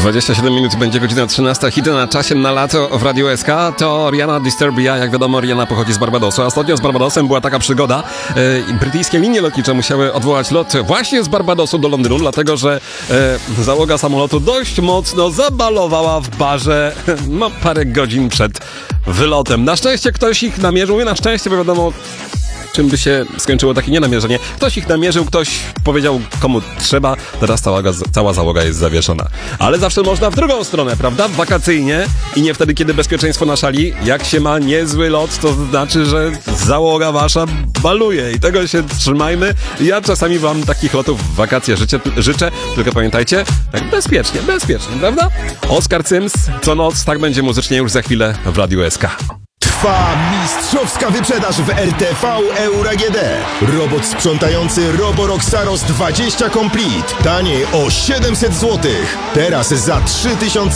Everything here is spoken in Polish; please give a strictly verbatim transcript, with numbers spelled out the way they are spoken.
dwadzieścia siedem minut, będzie godzina trzynasta. Hity na czasie na lato w Radio S K. To Rihanna Disturbia. Jak wiadomo, Rihanna pochodzi z Barbadosu. A ostatnio z Barbadosem była taka przygoda. E, brytyjskie linie lotnicze musiały odwołać lot właśnie z Barbadosu do Londynu, dlatego że e, załoga samolotu dość mocno zabalowała w barze no, parę godzin przed wylotem. Na szczęście ktoś ich namierzył. I na szczęście, bo wiadomo, czym by się skończyło takie nienamierzenie. Ktoś ich namierzył, ktoś powiedział, komu trzeba, teraz cała, cała załoga jest zawieszona. Ale zawsze można w drugą stronę, prawda? Wakacyjnie i nie wtedy, kiedy bezpieczeństwo na szali. Jak się ma niezły lot, to znaczy, że załoga wasza baluje i tego się trzymajmy. Ja czasami wam takich lotów w wakacje życzę, życzę tylko pamiętajcie, tak bezpiecznie, bezpiecznie, prawda? Oskar Cyms, co noc, tak będzie muzycznie już za chwilę w Radiu S K. Trwa mistrzowska wyprzedaż w R T V Euro A G D. Robot sprzątający Roborock Saros dwadzieścia Complete. Taniej o siedemset złotych. Teraz za trzy tysiące